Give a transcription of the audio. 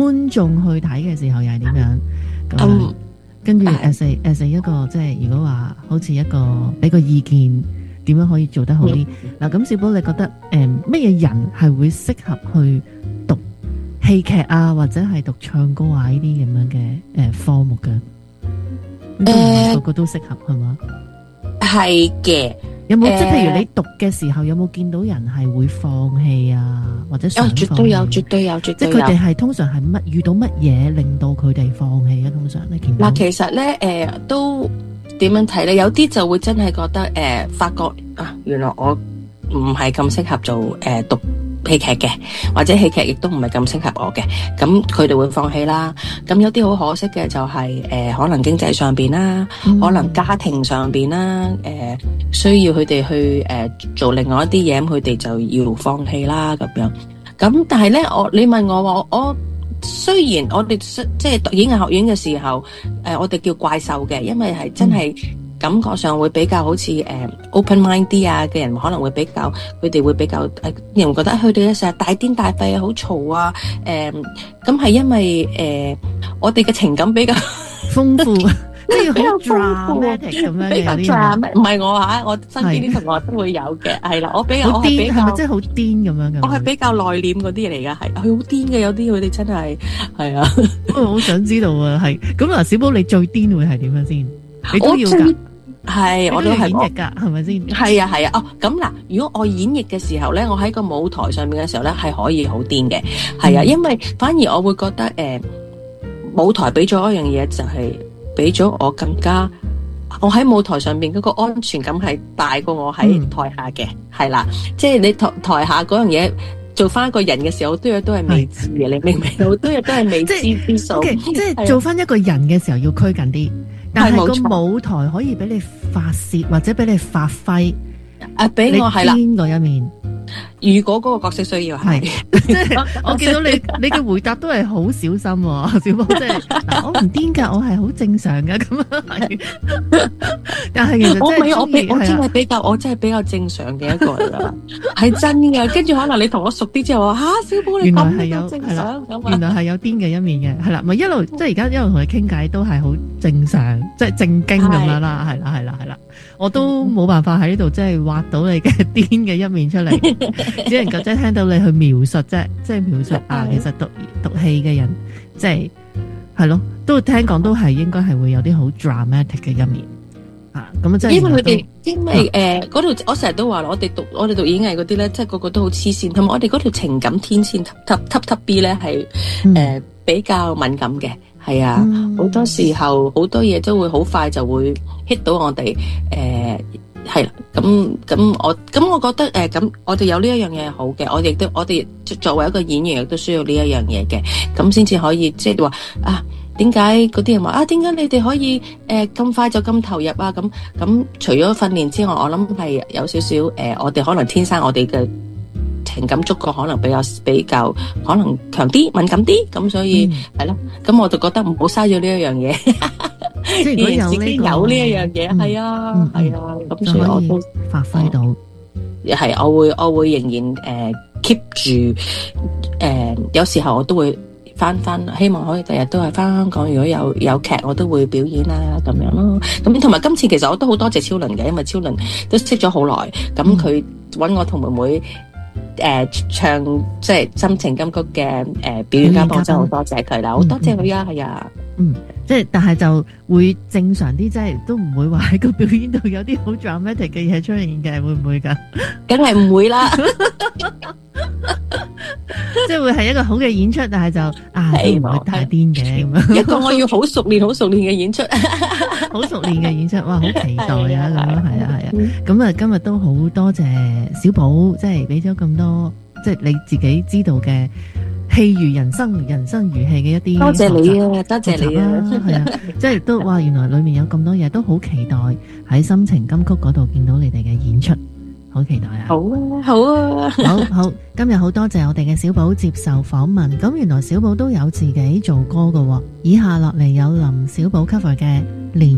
觀眾去睇嘅時候又係點樣？咁跟住 as 一個即係如果話好似一個俾個意見，點樣可以做得好啲？嗱，咁小寶你覺得乜嘢人係會適合去讀戲劇啊，或者係讀唱歌啊呢啲咁樣嘅科目嘅？個個都適合係嘛？ 係嘅。 有冇即係譬如你讀嘅時候有冇見到人係會放棄啊，或者想放棄？ 絕對有。即係佢哋係通常係遇到乜嘢令到佢哋放棄啊？通常你見到嗱，其實咧都點樣睇咧？有啲就會真係覺得發覺啊，原來我唔係咁適合做讀戲劇嘅，或者戲劇亦都唔係咁適合我嘅，咁佢哋會放棄啦。咁有啲好可惜嘅就係可能經濟上邊啦，可能家庭上邊啦，需要佢哋去做另外一啲嘢，咁佢哋就要放棄啦咁樣。咁但係咧，你問我話我雖然我哋即係讀演藝學院嘅時候，我哋叫怪獸嘅，因為係真係。感覺上會比較好似open mind 啲啊嘅人，可能會比較佢哋會比較人覺得佢哋成日大癲大肺啊，好嘈啊，咁係因為我哋嘅情感比較豐富，即係好 dramatic 咁樣嘅啲人。 唔係我身邊啲同學都會有嘅，係啦，我比較好癲，係咪真係好癲咁樣嘅？ 我係比較內斂嗰啲嚟㗎，係佢好癲嘅，有啲佢哋真係係啊。 我好想知道啊，係咁嗱，小寶你最癲會係點樣先？你都要㗎。 係，我都係演繹噶，係咪先？ 係啊。哦，咁嗱，如果我演繹嘅時候咧，我喺個舞台上面嘅時候咧，係可以好癲嘅，係啊，因為反而我會覺得舞台俾咗一樣嘢，就係俾咗我更加，我喺舞台上面嗰個安全感係大過我喺台下嘅，係啦，即係你台下嗰樣嘢。做翻一個人嘅時候，好多嘢都係未知嘅，你明唔明？好多嘢都係未知之數。 即係做翻一個人嘅時候要拘謹啲，但係個舞台可以俾你發泄或者俾你發揮。 俾我係啦， 邊個一面？ 如果嗰個角色需要係， 即係我見到你嘅回答都係好小心，小寶即係我唔癲噶，我係好正常噶咁樣。但係其實我真係比較正常嘅一個嚟噶，係真嘅。跟住可能你同我熟啲之後話小寶你咁正常， 原來係有癲嘅一面嘅，係啦，咪一路即係而家一路同你傾偈都係好正常，即係正經咁樣啦，係啦，我都冇辦法喺呢度即係挖到你嘅癲嘅一面出嚟。只能夠即係聽到你去描述啫，即係描述其實讀戲嘅人，即係咯，都聽講都係應該係會有啲好 dramatic 嘅一面咁即係因為佢哋因為嗰度我成日都話我哋讀演藝嗰啲咧，即係個個都好黐線，同埋我哋嗰條情感天線top B 咧係比較敏感嘅，係啊，好多時候好多嘢都會好快就會 hit 到我哋係啦，咁我覺得咁我哋有呢一樣嘢係好嘅，我哋作為一個演員亦都需要呢一樣嘢嘅，咁先至可以即係話點解嗰啲人話點解你哋可以咁快就咁投入啊？咁除咗訓練之外，我諗係有少少我哋可能天生我哋嘅情感觸覺可能比較可能強啲敏感啲，咁所以係咯，咁我就覺得唔好嘥咗呢一樣嘢。 即係如果有呢一樣嘢，係啊，咁所以我都發揮到， 係我會仍然keep 住有時候我都會翻，希望可以第日都係翻香港，如果有劇我都會表演啦咁樣咯。咁同埋今次其實我都好多謝超倫嘅，因為超倫都識咗好耐，咁佢揾我同妹妹唱即係深情金曲嘅表演嘉賓，真係好多謝佢啦，好多謝佢啊，係啊。 即係但係就會正常啲，即係都唔會話喺個表演度有啲好 dramatic 嘅嘢出現嘅，會唔會噶？ 梗係唔會啦， 即係會係一個好嘅演出，但係就都唔會太癲嘅咁樣。 一個我要好熟練嘅演出， 好熟練嘅演出，哇，好期待啊！咁樣係啊。咁啊，今日都好多謝小寶，即係俾咗咁多，即係你自己知道嘅。戲如人生，人生如戲嘅一啲， 多謝你啊，多謝你啊， 係啊，即係都哇，原來裏面有咁多嘢，都好期待喺深情金曲嗰度見到你哋嘅演出，好期待啊！ 好啊，好啊， 好，今日好多謝我哋嘅小寶接受訪問。咁原來小寶都有自己做歌㗎喎，以下落嚟有林小寶 cover 嘅《連》。